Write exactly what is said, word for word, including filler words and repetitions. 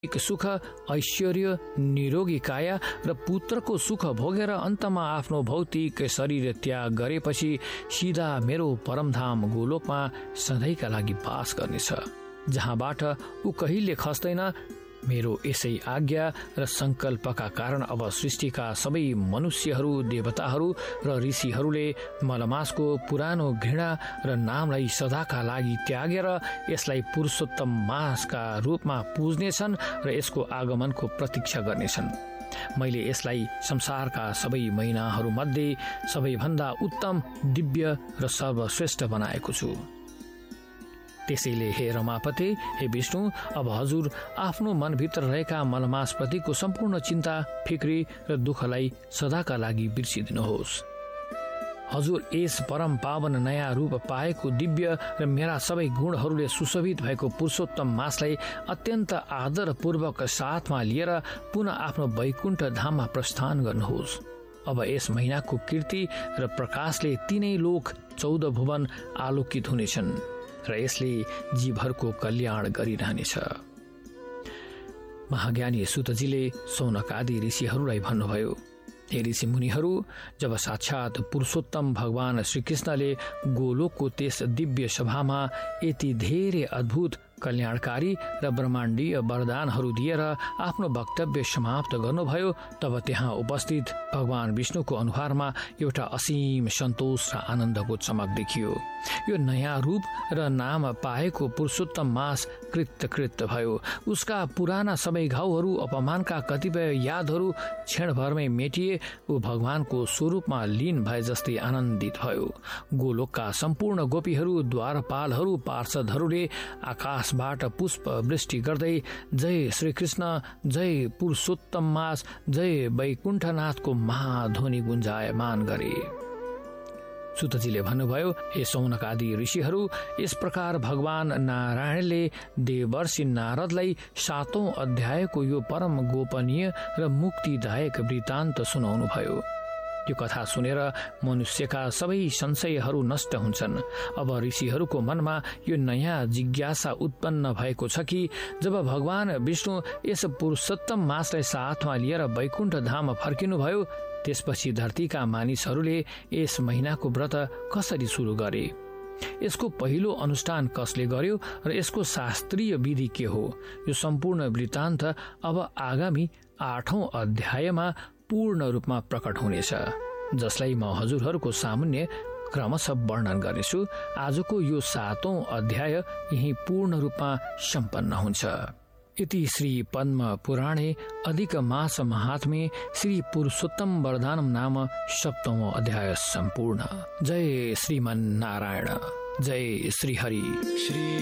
सुख, ऐश्वर्य, निरोगी काया र पुत्रको सुख भोगेर अन्तमा आफ्नो भौतिक शरीर त्याग गरेपछि सिधा मेरो परमधाम गोलोकमा सधैँका लागि वास गर्नेछ, जहाँबाट ऊ कहिले खस्दैन। मेरो यसै आज्ञा र संकल्पका कारण अब सृष्टिका सबै मनुष्यहरू, देवताहरू र ऋषिहरूले मलमासको पुरानो घृणा र नामलाई सदाका लागि त्यागेर यसलाई पुरुषोत्तम मासका रूपमा पूज्नेछन् र यसको आगमनको प्रतीक्षा गर्नेछन्। मैले यसलाई संसारका सबै महिनाहरूमध्ये सबैभन्दा उत्तम, दिव्य र सर्वश्रेष्ठ बनाएको छु। त्यसैले हे रमापते, हे विष्णु, अब हजुर आफ्नो मनभित्र रहेका मलमास प्रतिको सम्पूर्ण चिन्ता, फिक्री र दुःखलाई सदाका लागि बिर्सिदिनुहोस्। हजुर यस परम पावन नयाँ रूप पाएको दिव्य र मेरा सबै गुणहरूले सुशोभित भएको पुरुषोत्तम मासलाई अत्यन्त आदरपूर्वक साथमा लिएर पुनः आफ्नो वैकुण्ठ धाममा प्रस्थान गर्नुहोस्। अब यस महिनाको कीर्ति र प्रकाशले तीनै लोक चौध भुवन आलोकित हुनेछन् र यसले जीवहरूको कल्याण गरिरहनेछ। महाज्ञानी सुतजीले सौनक आदि ऋषिहरूलाई भन्नुभयो, हे ऋषि मुनिहरू, जब साक्षात पुरुषोत्तम भगवान श्रीकृष्णले गोलोकको त्यस दिव्य सभामा यति धेरै अद्भुत, कल्याणकारी र ब्रह्माण्डीय वरदानहरू दिएर आफ्नो वक्तव्य समाप्त गर्नुभयो, तब त्यहाँ उपस्थित भगवान विष्णुको अनुहारमा एउटा असीम सन्तोष र आनन्दको चमक देखियो। यो नयाँ रूप र नाम पाएको पुरुषोत्तम मास कृतकृत भयो। उसका पुराना सबै घाउहरू, अपमानका कतिपय यादहरू क्षणभरमै मेटिए। ऊ भगवानको स्वरूपमा लीन भए जस्तै आनन्दित भयो। गोलोकका सम्पूर्ण गोपीहरू, द्वारपालहरू, पार्षदहरूले आकाशबाट पुष्प वृष्टि गर्दै जय श्रीकृष्ण, जय पुरुषोत्तम मास, जय वैकुण्ठनाथको महाध्वनि गुन्जायमान गरे। सुतजीले भन्नुभयो, हे सौनक आदि ऋषिहरू, यस प्रकार भगवान नारायणले देवर्षि नारदलाई सातौं अध्यायको यो परम गोपनीय र मुक्तिदायक वृत्तान्त सुनाउनु भयो। यो कथा सुनेर मनुष्यका सबै संशयहरू नष्ट हुन्छन्। अब ऋषिहरूको मनमा यो नयाँ जिज्ञासा उत्पन्न भएको छ कि जब भगवान विष्णु यस पुरुषोत्तम मासलाई साथमा लिएर वैकुण्ठ धाम फर्किनुभयो, त्यसपछि धरतीका मानिसहरूले यस महिनाको व्रत कसरी सुरु गरे, यसको पहिलो अनुष्ठान कसले गर्यो र यसको शास्त्रीय विधि के हो, यो सम्पूर्ण वृत्तान्त अब आगामी आठौं अध्यायमा पूर्ण रूपमा प्रकट हुनेछ, जसलाई म हजुरहरूको सामुन्य क्रमशः वर्णन गर्नेछु। आजको यो सातौं अध्याय यही पूर्ण रूपमा सम्पन्न हुन्छ। इति श्री पद्म पुराणे अधिक मास महात्म्ये श्री पुरुषोत्तम वरदानम नाम सप्तमो अध्याय सम्पूर्ण। जय श्रीमन्नारायण, जय श्री हरि। श्री